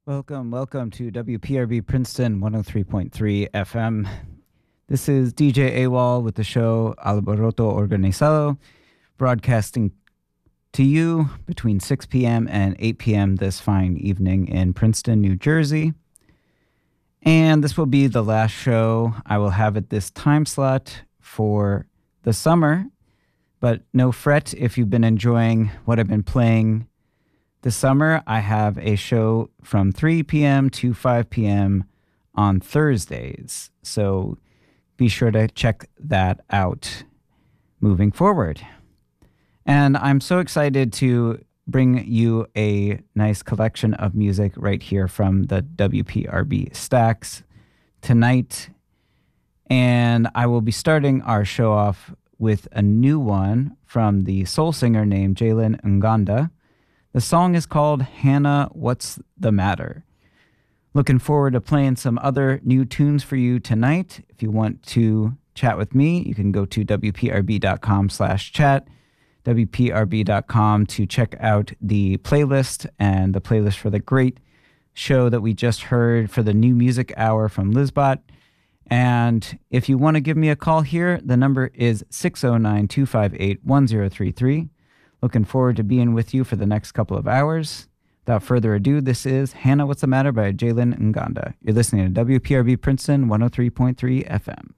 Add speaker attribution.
Speaker 1: Welcome to WPRB Princeton 103.3 FM. This is DJ AWOL with the show Alboroto Organizado, broadcasting to you between 6 p.m. and 8 p.m. this fine evening in Princeton, New Jersey. And this will be the last show I will have at this time slot for the summer. But no fret if you've been enjoying what I've been playing this summer. I have a show from 3 p.m. to 5 p.m. on Thursdays. So be sure to check that out moving forward. And I'm so excited to bring you a nice collection of music right here from the WPRB stacks tonight. And I will be starting our show off with a new one from the soul singer named Jalen Nganda. The song is called Hannah, What's the Matter? Looking forward to playing some other new tunes for you tonight. If you want to chat with me, you can go to wprb.com/chat, wprb.com to check out the playlist and the playlist for the great show that we just heard for the new music hour from Lizbot. And if you want to give me a call here, the number is 609-258-1033. Looking forward to being with you for the next couple of hours. Without further ado, this is Hannah, What's the Matter by Jalen Nganda. You're listening to WPRB Princeton 103.3 FM.